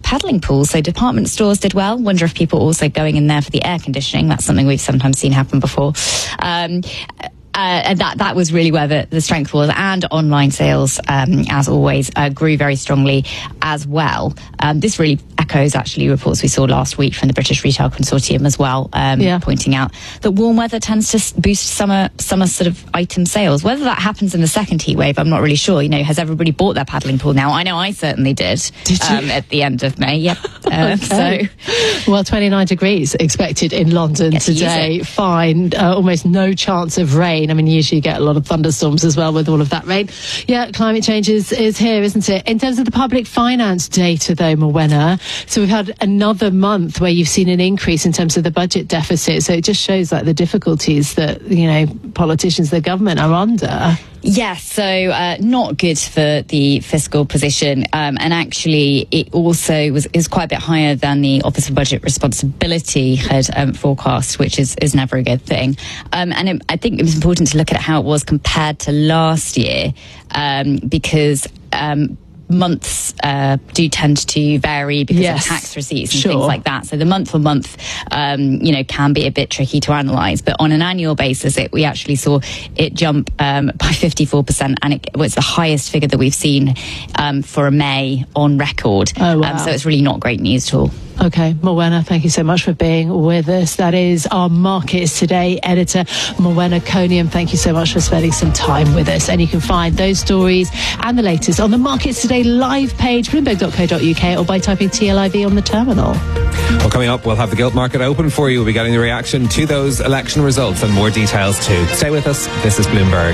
paddling pools. So department stores did well. Wonder if people also going in there for the air conditioning. That's something we've sometimes seen happen before. And that was really where the strength was. And online sales, as always, grew very strongly as well. This really echoes actually reports we saw last week from the British Retail Consortium as well, pointing out that warm weather tends to boost summer sort of item sales. Whether that happens in the second heat wave, I'm not really sure. Has everybody bought their paddling pool now? I know I certainly did. Did you? At the end of May, yep. Okay. Well, 29 degrees expected in London today. Fine. Almost no chance of rain. I mean, usually you get a lot of thunderstorms as well with all of that rain. Yeah, climate change is here, isn't it? In terms of the public finance data, though, Morwenna, so we've had another month where you've seen an increase in terms of the budget deficit. So it just shows like the difficulties that, politicians, the government are under. Yes, so not good for the fiscal position, and actually it also is quite a bit higher than the Office of Budget Responsibility had forecast, which is never a good thing. And I think it was important to look at how it was compared to last year, because months do tend to vary because of tax receipts and things like that. So the month on month, can be a bit tricky to analyse. But on an annual basis, we actually saw it jump by 54%, and it was the highest figure that we've seen for a May on record. Oh, wow. So it's really not great news at all. Okay, Morwenna, thank you so much for being with us. That is our Markets Today editor, Morwenna Coniam. Thank you so much for spending some time with us. And you can find those stories and the latest on the Markets Today live page, bloomberg.co.uk, or by typing TLIV on the terminal. Well, coming up, we'll have the gilt market open for you. We'll be getting the reaction to those election results and more details too. Stay with us. This is Bloomberg.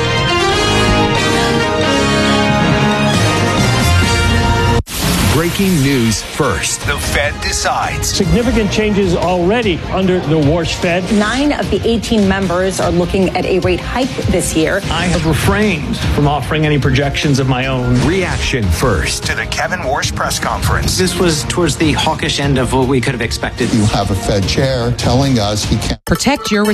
Breaking news first. The Fed decides. Significant changes already under the Warsh Fed. 9 of the 18 members are looking at a rate hike this year. I have refrained from offering any projections of my own. Reaction first to the Kevin Warsh press conference. This was towards the hawkish end of what we could have expected. You have a Fed chair telling us he can't protect your